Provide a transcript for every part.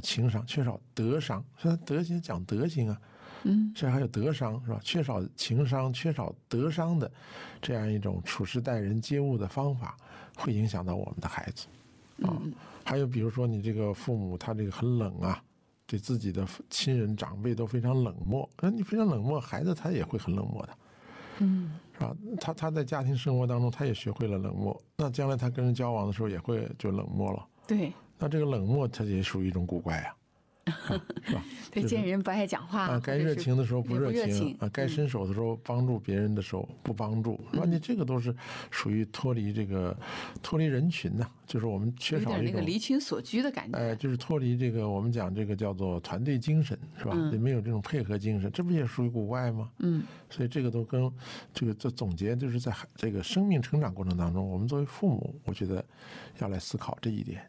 情商，缺少德商。所以德行讲德行啊，这还有德商是吧？缺少情商，缺少德商的这样一种处事待人接物的方法，会影响到我们的孩子啊。还有比如说你这个父母他这个很冷啊，对自己的亲人长辈都非常冷漠，那你非常冷漠，孩子他也会很冷漠的。是吧？他在家庭生活当中，他也学会了冷漠，那将来他跟人交往的时候也会就冷漠了。 对， 那这个冷漠，它也属于一种古怪啊，是吧？ 对，见人不爱讲话啊，该热情的时候不热情啊，该伸手的时候帮助别人的时候不帮助，是吧？你这个都是属于脱离人群呐，就是我们缺少有点那个离群索居的感觉。 就是脱离这个我们讲这个叫做团队精神，是吧？也没有这种配合精神，这不也属于古怪吗？所以这个都跟这总结，就是在这个生命成长过程当中，我们作为父母，我觉得要来思考这一点。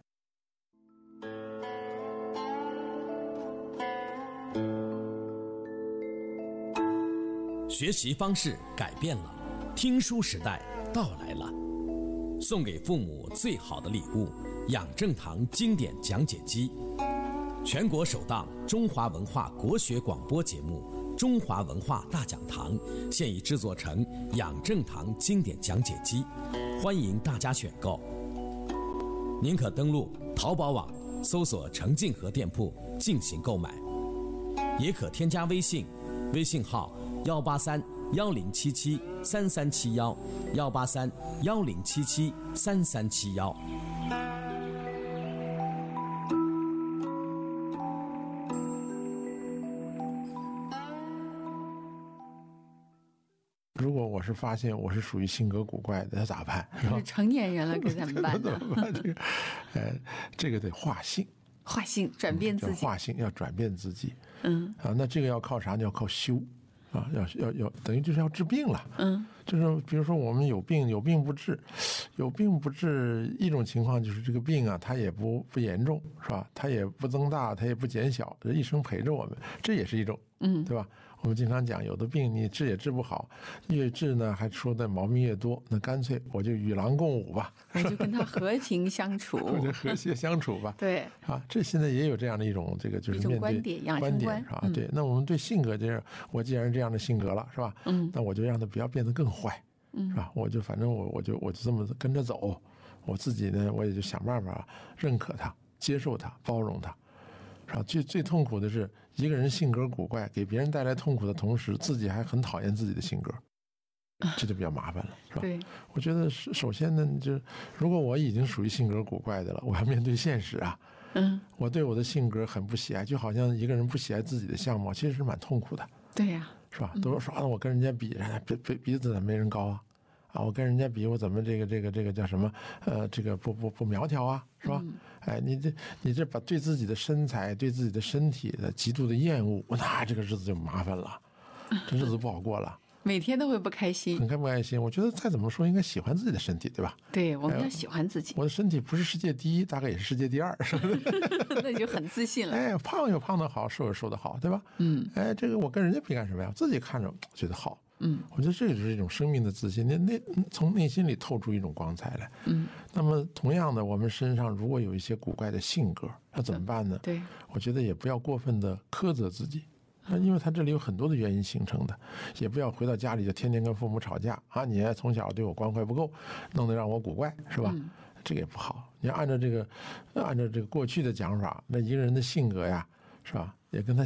学习方式改变了，听书时代到来了。送给父母最好的礼物，养正堂经典讲解机。全国首档中华文化国学广播节目《中华文化大讲堂》现已制作成养正堂经典讲解机，欢迎大家选购。您可登录淘宝网搜索程静和店铺进行购买，也可添加微信，微信号18310773371，18310773371。 如果我是发现我是属于性格古怪的，那咋办？ 是成年人了，该怎么办呢？ 这个得化性。 化性，转变自己。 化性要转变自己。那这个要靠啥？要靠修啊，要等于就是要治病了。就是比如说我们有病不治，有病不治，一种情况就是这个病啊，它也不严重，是吧？它也不增大，它也不减小，这一生陪着我们，这也是一种，对吧？我们经常讲，有的病你治也治不好，越治呢还说的毛病越多，那干脆我就与狼共舞吧， 我就跟他和平相处， 或者和谐相处吧。 对啊，这现在也有这样的一种这个就是面对观点，养生观是吧？对，那我们对性格就是我既然这样的性格了，是吧？那我就让他不要变得更坏，是吧？我就反正我就这么跟着走，我自己呢我也就想办法认可他、接受他、包容他。是吧？最痛苦的是一个人性格古怪，给别人带来痛苦的同时，自己还很讨厌自己的性格，这就比较麻烦了，是吧？ 对， 我觉得首先呢，就如果我已经属于性格古怪的了，我要面对现实啊。我对我的性格很不喜爱，就好像一个人不喜爱自己的相貌，其实是蛮痛苦的。 对呀， 是吧？都说我跟人家比，鼻子怎么没人高啊？我跟人家比，我怎么这个叫什么？这个不苗条啊，是吧？你这把对自己的身材、对自己的身体的极度的厌恶，那这个日子就麻烦了，这日子不好过了。 每天都会不开心， 很不开心。我觉得再怎么说，应该喜欢自己的身体，对吧？ 对，我们要喜欢自己。 我的身体不是世界第一，大概也是世界第二，是吧？ 那就很自信了。 胖有胖的好，瘦有瘦的好，对吧？这个我跟人家比干什么呀？自己看着觉得好。我觉得这就是一种生命的自信，从内心里透出一种光彩来。那么同样的，我们身上如果有一些古怪的性格，那怎么办呢？ 对， 我觉得也不要过分的苛责自己。因为他这里有很多的原因形成的，也不要回到家里就天天跟父母吵架啊！你从小对我关怀不够，弄得让我古怪，是吧？这个也不好。你要按照这个过去的讲法，那一个人的性格呀，是吧？也跟他